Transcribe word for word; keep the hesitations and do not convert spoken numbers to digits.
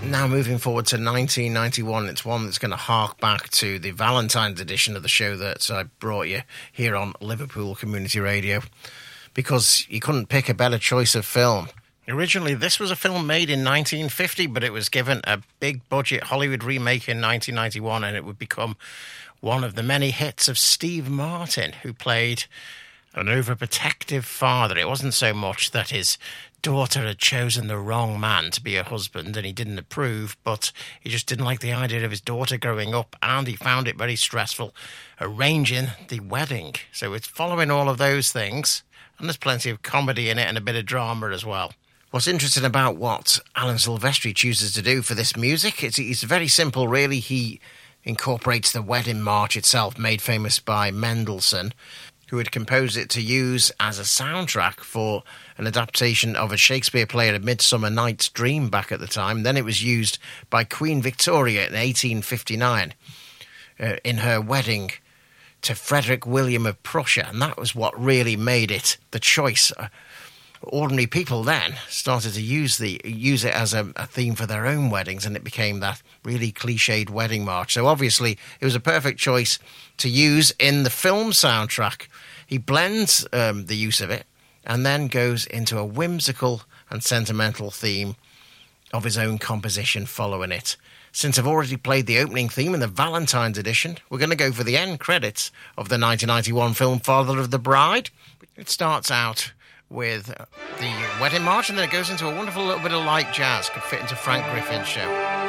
Now moving forward to nineteen ninety-one, it's one that's going to hark back to the Valentine's edition of the show that I brought you here on Liverpool Community Radio, because you couldn't pick a better choice of film. Originally, this was a film made in nineteen fifty, but it was given a big-budget Hollywood remake in nineteen ninety-one, and it would become one of the many hits of Steve Martin, who played an overprotective father. It wasn't so much that his daughter had chosen the wrong man to be her husband and he didn't approve, but he just didn't like the idea of his daughter growing up, and he found it very stressful arranging the wedding. So it's following all of those things, and there's plenty of comedy in it and a bit of drama as well. What's interesting about what Alan Silvestri chooses to do for this music, it's, it's very simple, really. He incorporates the wedding march itself, made famous by Mendelssohn, who had composed it to use as a soundtrack for an adaptation of a Shakespeare play, A Midsummer Night's Dream, back at the time. Then it was used by Queen Victoria in eighteen fifty-nine uh, in her wedding to Frederick William of Prussia, and that was what really made it the choice. Uh, ordinary people then started to use the use it as a, a theme for their own weddings, and it became that really cliched wedding march. So obviously it was a perfect choice to use in the film soundtrack. He blends um, the use of it and then goes into a whimsical and sentimental theme of his own composition following it. Since I've already played the opening theme in the Valentine's edition, we're going to go for the end credits of the nineteen ninety-one film Father of the Bride. It starts out with the wedding march, and then it goes into a wonderful little bit of light jazz. Could fit into Frank Griffin's show.